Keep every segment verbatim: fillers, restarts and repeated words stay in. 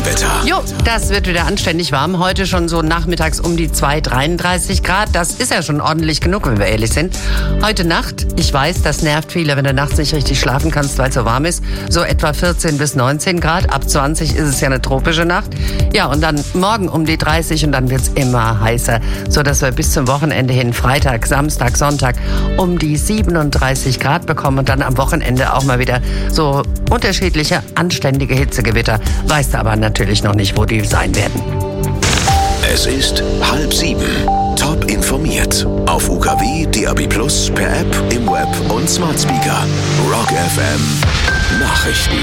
Wetter. Jo, das wird wieder anständig warm. Heute schon so nachmittags um die zwei, dreiunddreißig Grad. Das ist ja schon ordentlich genug, wenn wir ehrlich sind. Heute Nacht, ich weiß, das nervt viele, wenn du nachts nicht richtig schlafen kannst, weil es so warm ist. So etwa vierzehn bis neunzehn Grad. Ab zwanzig ist es ja eine tropische Nacht. Ja, und dann morgen um die dreißig und dann wird's immer heißer, sodass wir bis zum Wochenende hin, Freitag, Samstag, Sonntag, um die siebenunddreißig Grad bekommen und dann am Wochenende auch mal wieder so unterschiedliche, anständige Hitzegewitter. Weißt du aber natürlich noch nicht, wo die sein werden. Es ist halb sieben. Top informiert. Auf U K W, D A B Plus, per App, im Web und Smart Speaker. Rock F M. Nachrichten.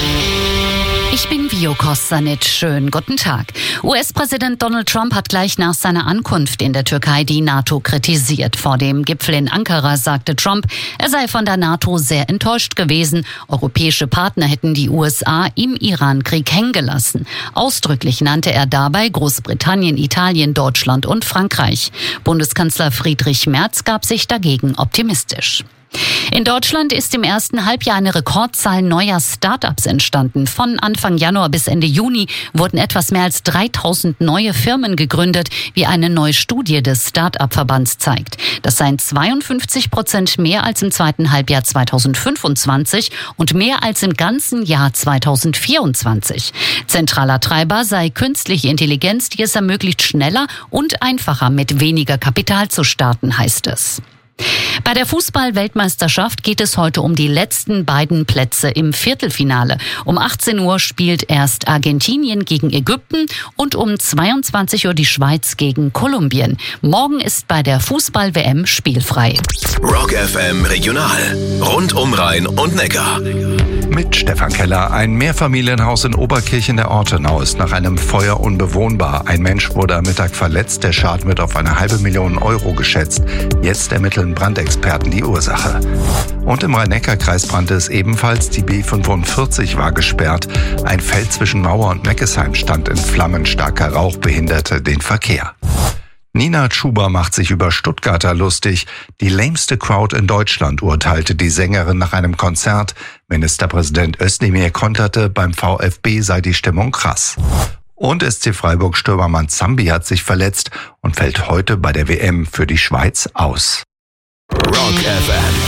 Ich bin Vio Kostanic. Schönen guten Tag. U S-Präsident Donald Trump hat gleich nach seiner Ankunft in der Türkei die NATO kritisiert. Vor dem Gipfel in Ankara sagte Trump, er sei von der NATO sehr enttäuscht gewesen. Europäische Partner hätten die U S A im Iran-Krieg hängen gelassen. Ausdrücklich nannte er dabei Großbritannien, Italien, Deutschland und Frankreich. Bundeskanzler Friedrich Merz gab sich dagegen optimistisch. In Deutschland ist im ersten Halbjahr eine Rekordzahl neuer Start-ups entstanden. Von Anfang Januar bis Ende Juni wurden etwas mehr als dreitausend neue Firmen gegründet, wie eine neue Studie des Start-up-Verbands zeigt. Das seien zweiundfünfzig Prozent mehr als im zweiten Halbjahr zweitausendfünfundzwanzig und mehr als im ganzen Jahr zweitausendvierundzwanzig. Zentraler Treiber sei künstliche Intelligenz, die es ermöglicht, schneller und einfacher mit weniger Kapital zu starten, heißt es. Bei der Fußball-Weltmeisterschaft geht es heute um die letzten beiden Plätze im Viertelfinale. Um achtzehn Uhr spielt erst Argentinien gegen Ägypten und um zweiundzwanzig Uhr die Schweiz gegen Kolumbien. Morgen ist bei der Fußball-W M spielfrei. Rock F M Regional. Rund um Rhein und Neckar. Mit Stefan Keller. Ein Mehrfamilienhaus in Oberkirchen der Ortenau ist nach einem Feuer unbewohnbar. Ein Mensch wurde am Mittag verletzt. Der Schaden wird auf eine halbe Million Euro geschätzt. Jetzt ermitteln Brandexperten die Ursache. Und im Rhein-Neckar-Kreis brannte es ebenfalls. Die B fünfundvierzig war gesperrt. Ein Feld zwischen Mauer und Meckesheim stand in Flammen. Starker Rauch behinderte den Verkehr. Nina Chuba macht sich über Stuttgarter lustig. Die lameste Crowd in Deutschland, urteilte die Sängerin nach einem Konzert. Ministerpräsident Özdemir konterte, beim VfB sei die Stimmung krass. Und S C Freiburg-Stürmer Manzambi hat sich verletzt und fällt heute bei der W M für die Schweiz aus. Rock F M.